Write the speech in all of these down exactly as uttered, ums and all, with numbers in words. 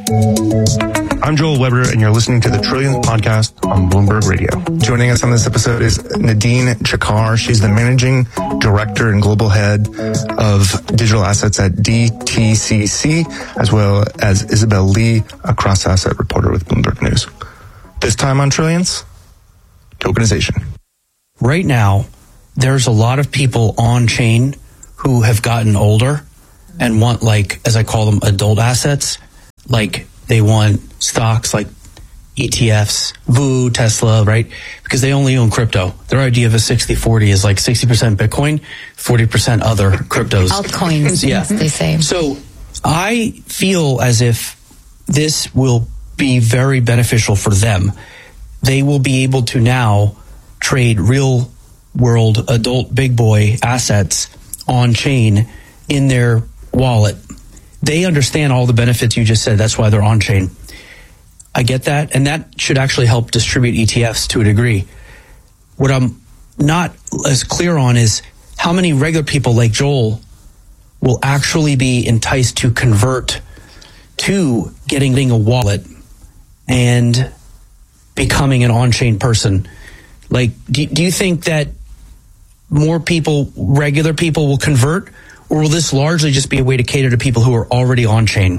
I'm Joel Weber, and you're listening to the Trillions Podcast on Bloomberg Radio. Joining us on this episode is Nadine Chakar. She's the Managing Director and Global Head of Digital Assets at D T C C, as well as Isabel Lee, a cross-asset reporter with Bloomberg News. This time on Trillions, tokenization. Right now, there's a lot of people on chain who have gotten older and want, like, as I call them, adult assets. Like, they want stocks like E T Fs, V U, Tesla, right? Because they only own crypto. Their idea of a sixty forty is like sixty percent Bitcoin, forty percent other cryptos. Altcoins, yeah. They say. So I feel as if this will be very beneficial for them. They will be able to now trade real world adult big boy assets on chain in their wallet. They understand all the benefits you just said. That's why they're on chain. I get that. And that should actually help distribute E T Fs to a degree. What I'm not as clear on is how many regular people like Joel will actually be enticed to convert to getting a wallet and becoming an on-chain person. Like, do, do you think that more people, regular people, will convert? Or will this largely just be a way to cater to people who are already on chain?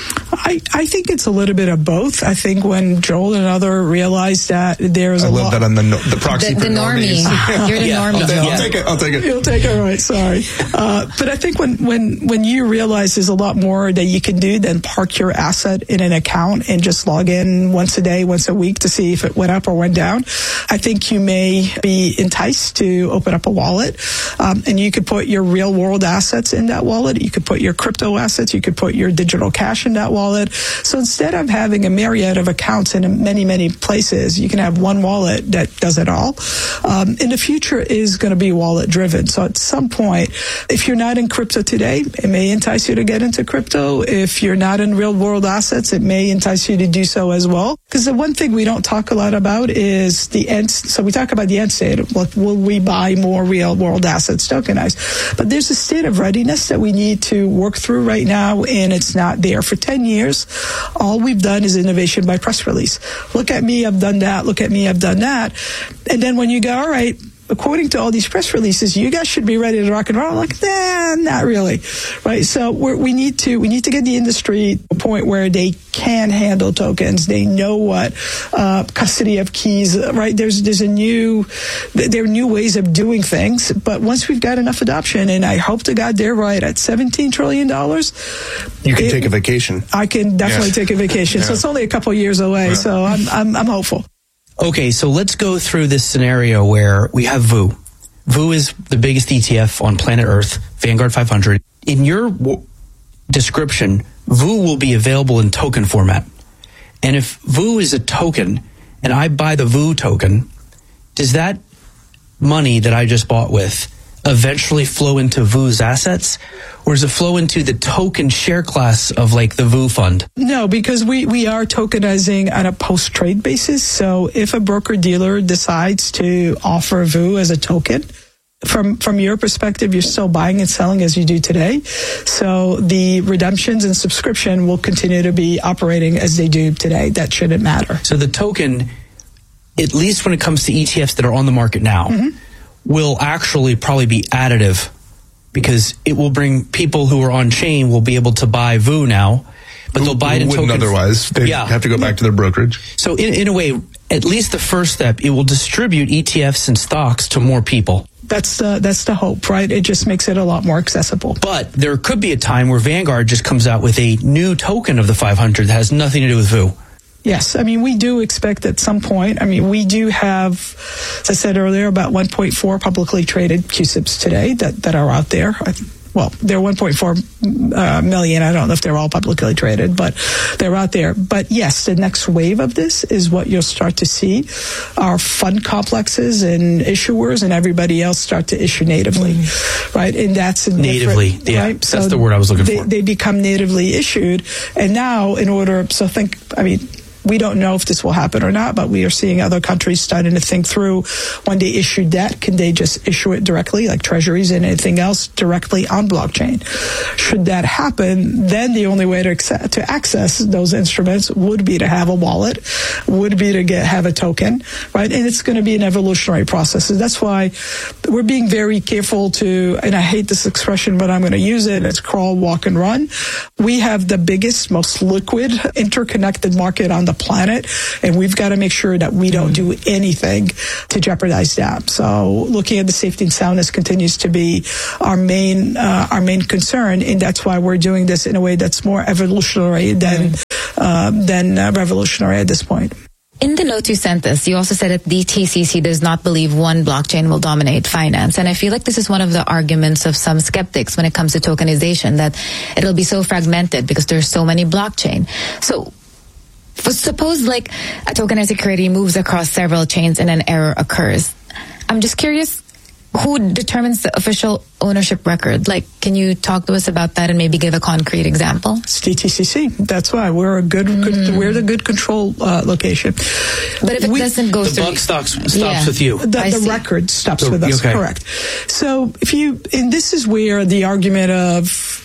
I, I think it's a little bit of both. I think when Joel and other realized that there's I a love lot. that on the the proxy the, for the normie. normies. You're the Yeah, normie. I'll, Yeah. I'll take it. I'll take it. You'll take it, right? Sorry, uh, but I think when when when you realize there's a lot more that you can do than park your asset in an account and just log in once a day, once a week to see if it went up or went down, I think you may be enticed to open up a wallet, um, and you could put your real world assets in that wallet. You could put your crypto assets. You could put your digital cash in that wallet. So instead of having a myriad of accounts in many, many places, you can have one wallet that does it all. Um, in the future is going to be wallet driven. So at some point, if you're not in crypto today, it may entice you to get into crypto. If you're not in real world assets, it may entice you to do so as well. Because the one thing we don't talk a lot about is the end. So we talk about the end state. Well, will we buy more real world assets tokenized? But there's a state of readiness that we need to work through right now, and it's not there. For ten years, all we've done is innovation by press release. Look at me, I've done that. Look at me, I've done that. And then when you go, all right, according to all these press releases, you guys should be ready to rock and roll. Like, nah, not really, right? So we're, we need to we need to get the industry to a point where they can handle tokens. They know what uh, custody of keys, right? There's there's a new there are new ways of doing things. But once we've got enough adoption, and I hope to God they're right at seventeen trillion dollars, You can it, take a vacation. I can definitely Yeah. take a vacation. Yeah. So it's only a couple of years away. Yeah. So I'm I'm, I'm hopeful. Okay, so let's go through this scenario where we have V U. V U is the biggest E T F on planet Earth, Vanguard five hundred. In your w- description, V U will be available in token format. And if V U is a token, and I buy the V U token, does that money that I just bought with eventually flow into V U's assets? Or does it flow into the token share class of like the V U fund? No, because we, we are tokenizing on a post-trade basis. So if a broker-dealer decides to offer V U as a token, from from your perspective, you're still buying and selling as you do today. So the redemptions and subscription will continue to be operating as they do today. That shouldn't matter. So the token, at least when it comes to E T Fs that are on the market now, mm-hmm. will actually probably be additive, because it will bring people who are on chain will be able to buy V U now, but they'll buy it in wouldn't token. Otherwise, they yeah. have to go back to their brokerage. So in, in a way, at least the first step, it will distribute E T Fs and stocks to more people. That's the, that's the hope, right? It just makes it a lot more accessible. But there could be a time where Vanguard just comes out with a new token of the five hundred that has nothing to do with V U. Yes, I mean, we do expect at some point, I mean, we do have, as I said earlier, about one point four publicly traded Q S I Ps today that, that are out there. Well, they're one point four uh, million. I don't know if they're all publicly traded, but they're out there. But yes, the next wave of this is what you'll start to see. Our fund complexes and issuers and everybody else start to issue natively, mm. right? And that's a natively. Yeah, right? that's so the word I was looking they, for. They become natively issued, and now in order, so think, I mean, we don't know if this will happen or not, but we are seeing other countries starting to think through, when they issue debt, can they just issue it directly, like treasuries and anything else, directly on blockchain? Should that happen, then the only way to access, to access those instruments would be to have a wallet, would be to get have a token, right? And it's going to be an evolutionary process. And that's why we're being very careful to, and I hate this expression, but I'm going to use it, it's crawl, walk, and run. We have the biggest, most liquid, interconnected market on the planet, and we've got to make sure that we don't do anything to jeopardize that. So looking at the safety and soundness continues to be our main uh, our main concern, and that's why we're doing this in a way that's more evolutionary than uh, than uh, revolutionary at this point. In the note you sent us, you also said that D T C C does not believe one blockchain will dominate finance. And I feel like this is one of the arguments of some skeptics when it comes to tokenization, that it'll be so fragmented because there's so many blockchain. So suppose like a tokenized security moves across several chains and an error occurs. I'm just curious, who determines the official ownership record? Like, can you talk to us about that and maybe give a concrete example? It's D T C C. That's why we're a good, mm. good we're the good control uh, location. But if it we, doesn't go the through, buck stops stops yeah. with you. The, the record stops the, with us. Okay. Correct. So if you, and this is where the argument of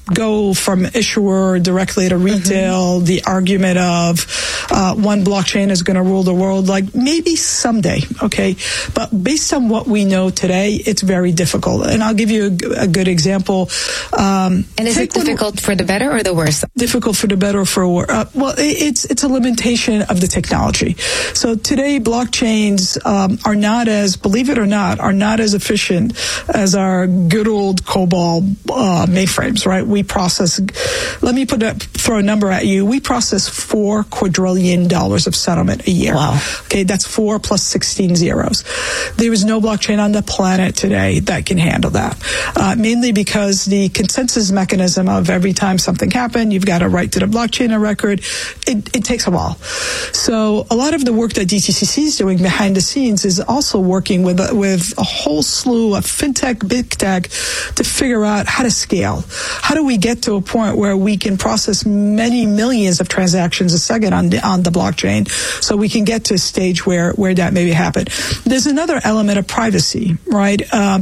go from issuer directly to retail, mm-hmm. the argument of uh, one blockchain is going to rule the world, like maybe someday, okay? But based on what we know today, it's very difficult. And I'll give you a, a good example. Um, and is it difficult for the better or the worse? Difficult for the better or for worse. Uh, well, it's it's a limitation of the technology. So today, blockchains um, are not as, believe it or not, are not as efficient as our good old COBOL uh, mainframes, right? We process, let me put a, throw a number at you. We process four quadrillion dollars of settlement a year. Wow. Okay, that's four plus sixteen zeros. There is no blockchain on the planet today that can handle that. Uh, mainly because the consensus mechanism of every time something happened, you've got to write to the blockchain a record. It, it takes a while. So a lot of the work that D T C C is doing behind the scenes is also working with a, with a whole slew of fintech, big tech to figure out how to scale. How do we get to a point where we can process many millions of transactions a second on the, on the blockchain, so we can get to a stage where, where that maybe happen. There's another element of privacy, right? Um,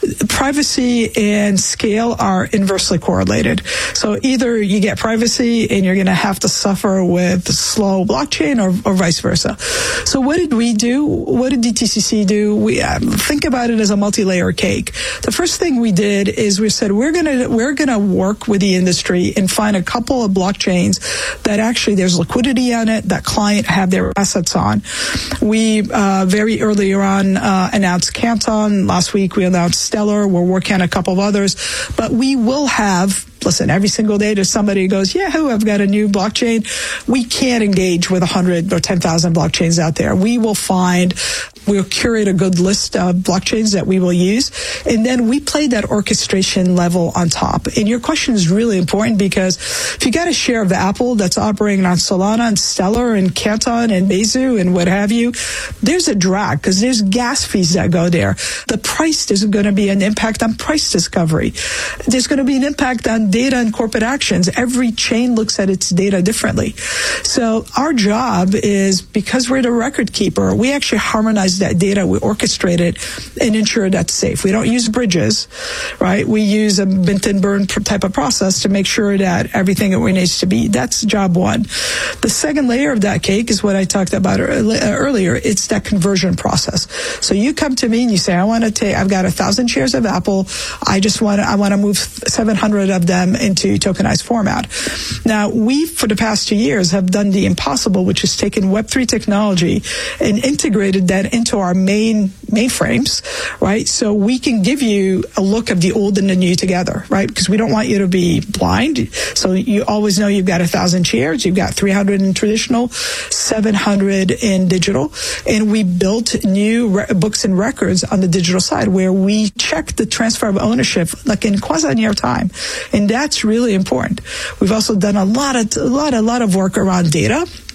privacy and scale are inversely correlated. So either you get privacy and you're going to have to suffer with slow blockchain, or, or vice versa. So what did we do? What did D T C C do? We uh, think about it as a multi-layer cake. The first thing we did is we said we're going to we're going to work with the industry and find a couple of blockchains that actually there's liquidity on it, that client have their assets on. We uh, very early on uh, announced Canton. Last week we announced Stellar. We're working on a couple of others, but we will have. Listen, every single day there's somebody who goes, yeah, who, I've got a new blockchain. We can't engage with one hundred or ten thousand blockchains out there. We will find, we'll curate a good list of blockchains that we will use, and then we play that orchestration level on top. And your question is really important, because if you got a share of the apple that's operating on Solana and Stellar and Canton and Besu and what have you, there's a drag because there's gas fees that go there. The price, there's going to be an impact on price discovery. There's going to be an impact on data and corporate actions. Every chain looks at its data differently. So our job is, because we're the record keeper, we actually harmonize that data, we orchestrate it, and ensure that's safe. We don't use bridges, right? We use a bint and burn type of process to make sure that everything that needs to be. That's job one. The second layer of that cake is what I talked about earlier. It's that conversion process. So you come to me and you say, I want to take, I've got a thousand shares of Apple. I just want to, I want to move seven hundred of them into tokenized format. Now, we, for the past two years, have done the impossible, which is taken Web three technology and integrated that into our main mainframes, right? So we can give you a look of the old and the new together, right? Because we don't want you to be blind. So you always know you've got a thousand shares, you've got three hundred in traditional, seven hundred in digital. And we built new re- books and records on the digital side where we check the transfer of ownership like in quasi near time. And that's really important. We've also done a lot of, a lot, a lot of work around data.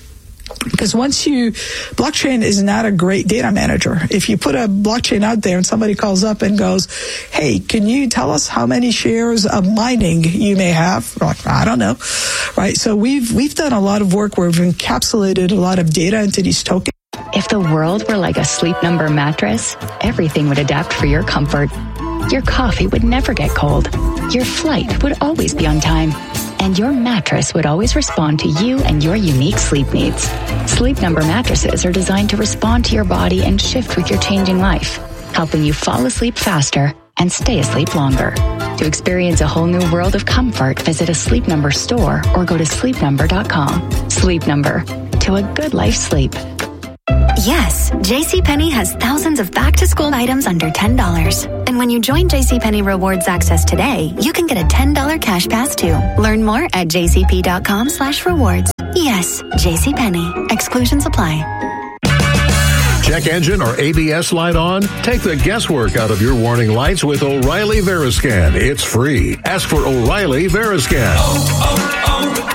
Because once you, blockchain is not a great data manager. If you put a blockchain out there and somebody calls up and goes, hey, can you tell us how many shares of mining you may have? We're like, I don't know, right? So we've we've done a lot of work where we've encapsulated a lot of data into these tokens. If the world were like a Sleep Number mattress, everything would adapt for your comfort. Your coffee would never get cold. Your flight would always be on time. And your mattress would always respond to you and your unique sleep needs. Sleep Number mattresses are designed to respond to your body and shift with your changing life, helping you fall asleep faster and stay asleep longer. To experience a whole new world of comfort, visit a Sleep Number store or go to sleep number dot com. Sleep Number, to a good life sleep. Yes, JCPenney has thousands of back-to-school items under ten dollars. And when you join JCPenney Rewards Access today, you can get a ten dollars cash pass too. Learn more at jcp.com slash rewards. Yes, JCPenney. Exclusions apply. Check engine or A B S light on? Take the guesswork out of your warning lights with O'Reilly Veriscan. It's free. Ask for O'Reilly Veriscan. Oh,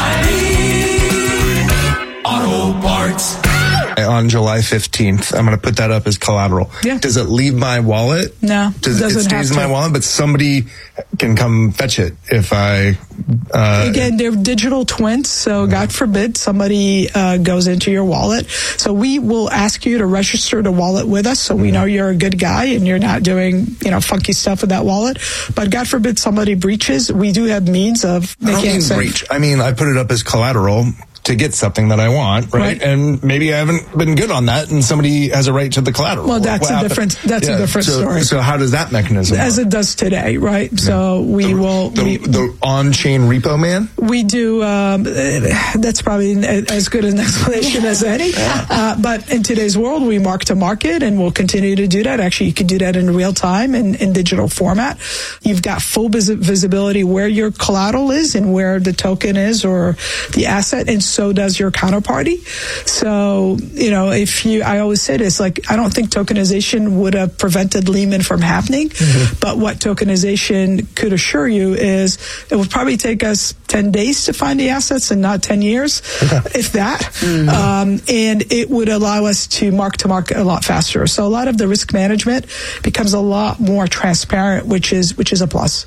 oh, oh, O'Reilly Auto Parts. On July fifteenth, I'm going to put that up as collateral. Yeah. Does it leave my wallet? No, Does it it, doesn't it stays have in my to. wallet, but somebody can come fetch it if I... Uh, Again, they're digital twins, so God forbid somebody uh, goes into your wallet. So we will ask you to register the wallet with us so we know you're a good guy and you're not doing, you know, funky stuff with that wallet. But God forbid somebody breaches, we do have means of I don't making mean it safe. breach. I mean, I put it up as collateral to get something that I want, right? Right. And maybe I haven't been good on that, and somebody has a right to the collateral. Well, that's What a happened? different- that's a Yeah, different so, story. So how does that mechanism As work? it does today, right? So we the, will... The, we, the on-chain repo man? We do, um, that's probably as good an explanation as any. Uh, but in today's world, we mark to market and we'll continue to do that. Actually, you can do that in real time in, in digital format. You've got full vis- visibility where your collateral is and where the token is or the asset, and so does your counterparty. So, you know, if you, I always say this, like, I don't think tokenization would have prevented Lehman from happening, mm-hmm. but what tokenization could assure you is it would probably take us ten days to find the assets and not ten years, okay. if that. Mm-hmm. Um, and it would allow us to mark to market a lot faster. So a lot of the risk management becomes a lot more transparent, which is, which is a plus.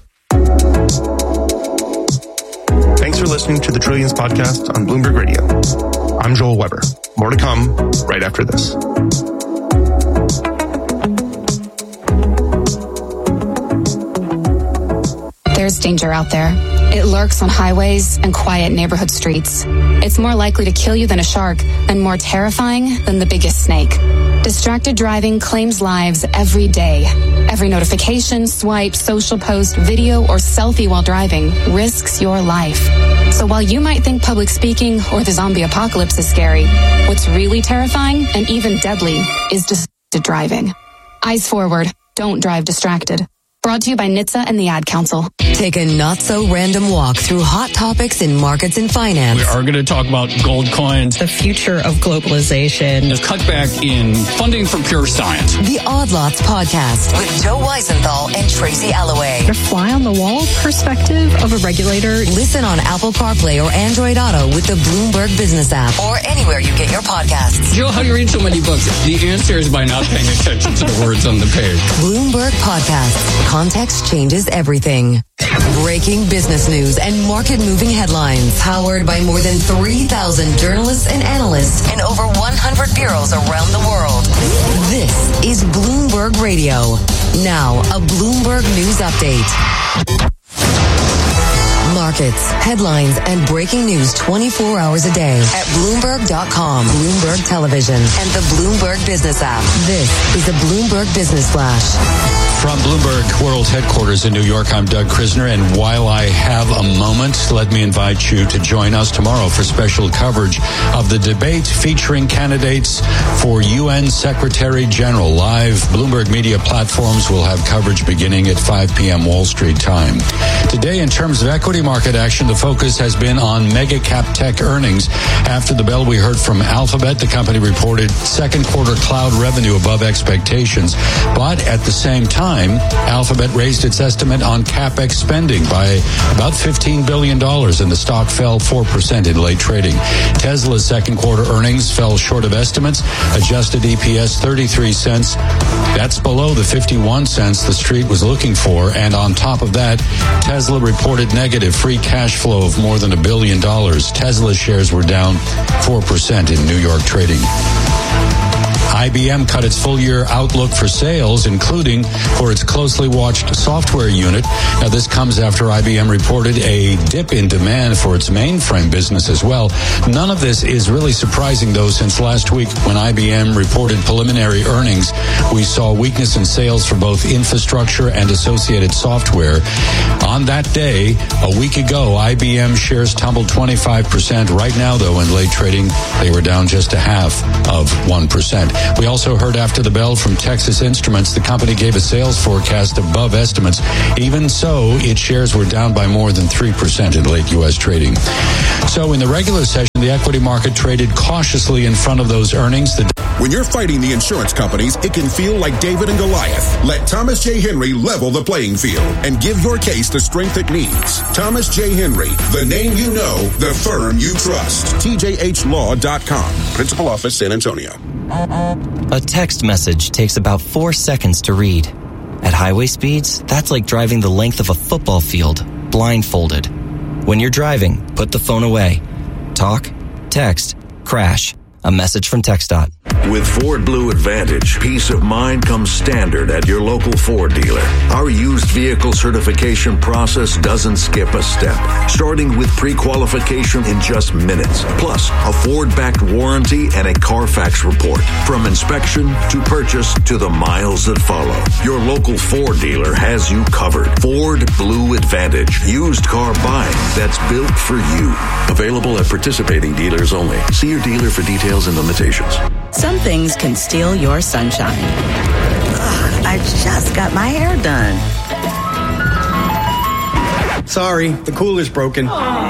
Thanks for listening to the Trillions podcast on Bloomberg Radio. I'm Joel Weber. More to come right after this. There's danger out there. It lurks on highways and quiet neighborhood streets. It's more likely to kill you than a shark, and more terrifying than the biggest snake. Distracted driving claims lives every day. Every notification, swipe, social post, video, or selfie while driving risks your life. So while you might think public speaking or the zombie apocalypse is scary, what's really terrifying and even deadly is distracted driving. Eyes forward. Don't drive distracted. Brought to you by N H T S A and the Ad Council. Take a not-so-random walk through hot topics in markets and finance. We are going to talk about gold coins. The future of globalization. The cutback in funding for pure science. The Odd Lots Podcast with Joe Weisenthal and Tracy Alloway. The fly-on-the-wall perspective of a regulator. Listen on Apple CarPlay or Android Auto with the Bloomberg Business app or anywhere you get your podcasts. Joe, how do you read so many books? The answer is by not paying attention to the words on the page. Bloomberg Podcasts. Context changes everything. Breaking business news and market-moving headlines. Powered by more than three thousand journalists and analysts in over one hundred bureaus around the world. This is Bloomberg Radio. Now, a Bloomberg News Update. Markets, headlines, and breaking news twenty-four hours a day at Bloomberg dot com, Bloomberg Television, and the Bloomberg Business app. This is the Bloomberg Business Flash. From Bloomberg World Headquarters in New York, I'm Doug Krisner, and while I have a moment, let me invite you to join us tomorrow for special coverage of the debate featuring candidates for U N Secretary General. Live Bloomberg media platforms will have coverage beginning at five p.m. Wall Street time. Today, in terms of equity market action, the focus has been on mega cap tech earnings. After the bell, we heard from Alphabet. The company reported second quarter cloud revenue above expectations, but at the same time, time, Alphabet raised its estimate on CapEx spending by about fifteen billion dollars, and the stock fell four percent in late trading. Tesla's second quarter earnings fell short of estimates. Adjusted E P S thirty-three cents. That's below the fifty-one cents the street was looking for. And on top of that, Tesla reported negative free cash flow of more than a billion dollars. Tesla shares were down four percent in New York trading. I B M cut its full-year outlook for sales, including for its closely watched software unit. Now, this comes after I B M reported a dip in demand for its mainframe business as well. None of this is really surprising, though, since last week when I B M reported preliminary earnings, we saw weakness in sales for both infrastructure and associated software. On that day, a week ago, I B M shares tumbled twenty-five percent. Right now, though, in late trading, they were down just a half of one percent. We also heard after the bell from Texas Instruments, the company gave a sales forecast above estimates. Even so, its shares were down by more than three percent in late U S trading. So in the regular session, the equity market traded cautiously in front of those earnings. The When you're fighting the insurance companies, it can feel like David and Goliath. Let Thomas J. Henry level the playing field and give your case the strength it needs. Thomas J. Henry, the name you know, the firm you trust. T J H law dot com. Principal Office, San Antonio. A text message takes about four seconds to read. At highway speeds, that's like driving the length of a football field, blindfolded. When you're driving, put the phone away. Talk, text, crash. A message from TxDOT. With Ford Blue Advantage, peace of mind comes standard at your local Ford dealer. Our used vehicle certification process doesn't skip a step, starting with pre-qualification in just minutes, plus a Ford-backed warranty and a Carfax report. From inspection to purchase to the miles that follow, your local Ford dealer has you covered. Ford Blue Advantage, used car buying that's built for you. Available at participating dealers only. See your dealer for details and limitations. Some things can steal your sunshine. Ugh, I just got my hair done. Sorry, the cooler's broken.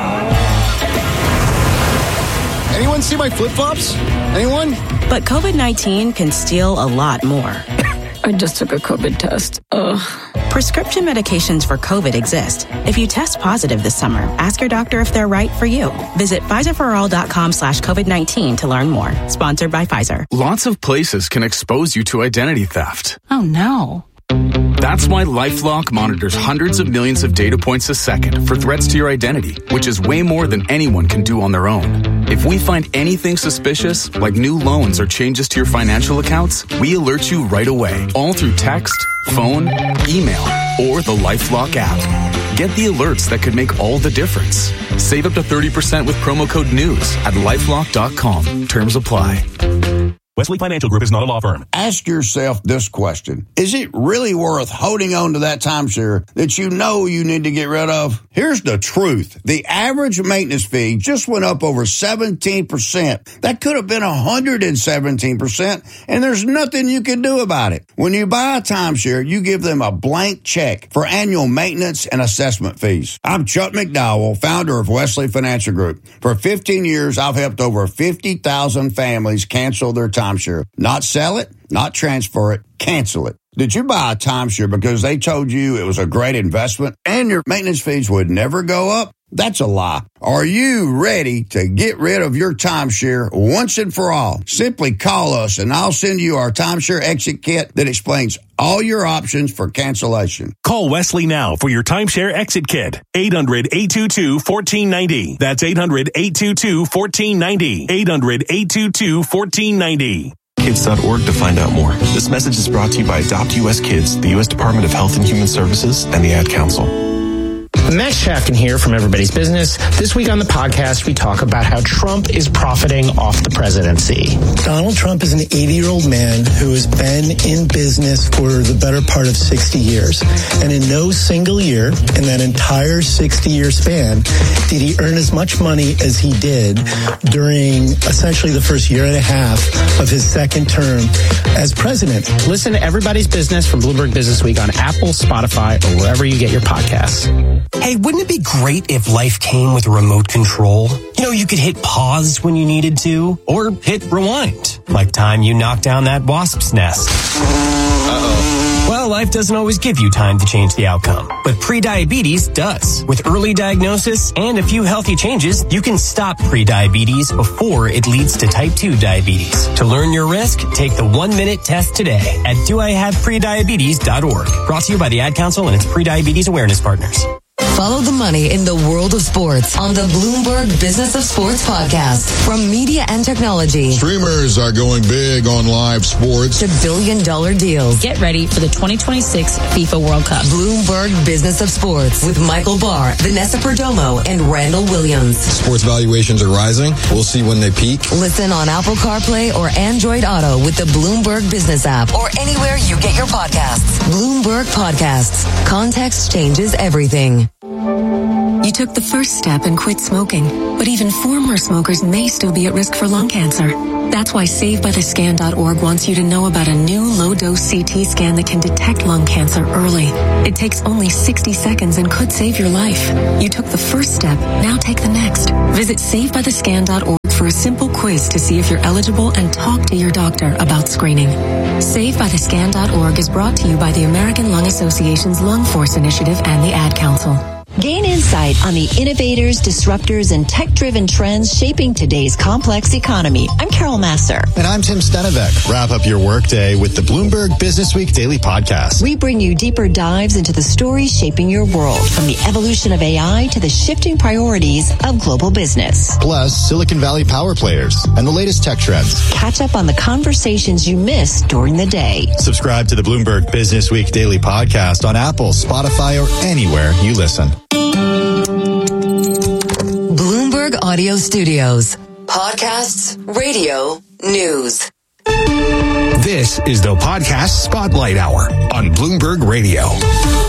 Anyone see my flip-flops? Anyone? But COVID nineteen can steal a lot more. I just took a COVID test. Ugh. Prescription medications for COVID exist. If you test positive this summer, ask your doctor if they're right for you. Visit Pfizerforall.com slash COVID-19 to learn more. Sponsored by Pfizer. Lots of places can expose you to identity theft. Oh, no. That's why LifeLock monitors hundreds of millions of data points a second for threats to your identity, which is way more than anyone can do on their own. If we find anything suspicious, like new loans or changes to your financial accounts, we alert you right away, all through text, phone, email, or the LifeLock app. Get the alerts that could make all the difference. Save up to thirty percent with promo code NEWS at lifelock dot com. Terms apply. Wesley Financial Group is not a law firm. Ask yourself this question. Is it really worth holding on to that timeshare that you know you need to get rid of? Here's the truth. The average maintenance fee just went up over seventeen percent. That could have been one hundred seventeen percent, and there's nothing you can do about it. When you buy a timeshare, you give them a blank check for annual maintenance and assessment fees. I'm Chuck McDowell, founder of Wesley Financial Group. For fifteen years, I've helped over fifty thousand families cancel their timeshare. Timeshare. Not sell it, not transfer it, cancel it. Did you buy a timeshare because they told you it was a great investment and your maintenance fees would never go up? That's a lie. Are you ready to get rid of your timeshare once and for all? Simply call us and I'll send you our timeshare exit kit that explains all your options for cancellation. Call Wesley now for your timeshare exit kit. eight hundred, eight two two, one four nine zero. That's eight hundred, eight two two, one four nine zero. eight hundred, eight two two, one four nine zero. kids dot org to find out more. This message is brought to you by Adopt U S Kids, the U S Department of Health and Human Services, and the Ad Council. Max Shafkin here from Everybody's Business. This week on the podcast, we talk about how Trump is profiting off the presidency. Donald Trump is an eighty-year-old man who has been in business for the better part of sixty years. And in no single year, in that entire sixty-year span, did he earn as much money as he did during essentially the first year and a half of his second term as president. Listen to Everybody's Business from Bloomberg Business Week on Apple, Spotify, or wherever you get your podcasts. Hey, wouldn't it be great if life came with a remote control? You know, you could hit pause when you needed to, or hit rewind, like time you knocked down that wasp's nest. Uh-oh. Well, life doesn't always give you time to change the outcome, but prediabetes does. With early diagnosis and a few healthy changes, you can stop prediabetes before it leads to type two diabetes. To learn your risk, take the one-minute test today at do I have prediabetes dot org. Brought to you by the Ad Council and its Prediabetes Awareness Partners. Follow the money in the world of sports on the Bloomberg Business of Sports podcast. From media and technology. Streamers are going big on live sports. To billion dollar deals. Get ready for the twenty twenty-six FIFA World Cup. Bloomberg Business of Sports with Michael Barr, Vanessa Perdomo, and Randall Williams. Sports valuations are rising. We'll see when they peak. Listen on Apple CarPlay or Android Auto with the Bloomberg Business app or anywhere you get your podcasts. Bloomberg Podcasts. Context changes everything. You took the first step and quit smoking, but even former smokers may still be at risk for lung cancer. That's why Save By The Scan dot org wants you to know about a new low-dose C T scan that can detect lung cancer early. It takes only sixty seconds and could save your life. You took the first step, now take the next. Visit Save By The Scan dot org for a simple quiz to see if you're eligible and talk to your doctor about screening. Save By The Scan dot org is brought to you by the American Lung Association's Lung Force Initiative and the Ad Council. Gain insight on the innovators, disruptors, and tech-driven trends shaping today's complex economy. I'm Carol Masser. And I'm Tim Stenevec. Wrap up your workday with the Bloomberg Business Week Daily Podcast. We bring you deeper dives into the stories shaping your world, from the evolution of A I to the shifting priorities of global business. Plus, Silicon Valley power players and the latest tech trends. Catch up on the conversations you missed during the day. Subscribe to the Bloomberg Business Week Daily Podcast on Apple, Spotify, or anywhere you listen. Bloomberg Audio Studios. Podcasts, radio, news. This is the Podcast Spotlight Hour on Bloomberg Radio.